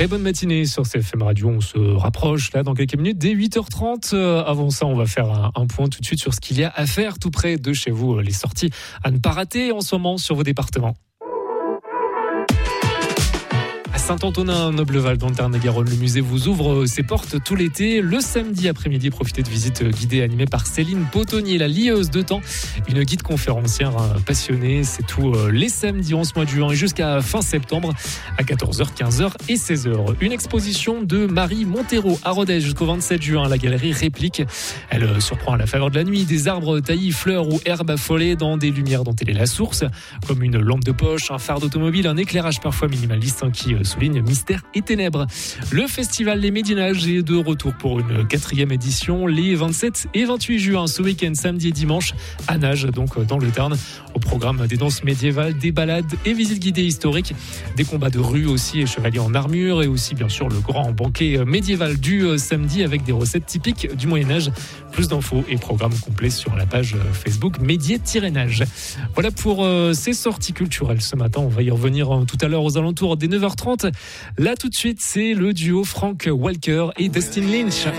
Très bonne matinée sur CFM Radio. On se rapproche là dans quelques minutes dès 8h30. Avant ça, on va faire un point tout de suite sur ce qu'il y a à faire tout près de chez vous. Les sorties à ne pas rater en ce moment sur vos départements. Saint-Antonin, Nobleval, dans le Tarn-et-Garonne, le musée vous ouvre ses portes tout l'été. Le samedi après-midi, profitez de visites guidées animées par Céline Potonnier, la lieuse de temps, une guide conférencière passionnée. C'est tout les samedis en ce mois de juin et jusqu'à fin septembre à 14h, 15h et 16h. Une exposition de Marie Montero à Rodez jusqu'au 27 juin à la galerie Réplique. Elle surprend à la faveur de la nuit des arbres taillis, fleurs ou herbes affolées dans des lumières dont elle est la source, comme une lampe de poche, un phare d'automobile, un éclairage parfois minimaliste qui souligne mystère et ténèbres. Le festival Les Médinages est de retour pour une 4e édition les 27 et 28 juin, ce week-end, samedi et dimanche, à Nage, donc dans le Tarn. Au programme des danses médiévales, des balades et visites guidées historiques, des combats de rue aussi et chevaliers en armure, et aussi bien sûr le grand banquet médiéval du samedi avec des recettes typiques du Moyen-Âge. Plus d'infos et programmes complets sur la page Facebook Médié-Nage. Voilà pour ces sorties culturelles ce matin. On va y revenir tout à l'heure aux alentours des 9h30. Là tout de suite, c'est le duo Frank Walker et Dustin Lynch.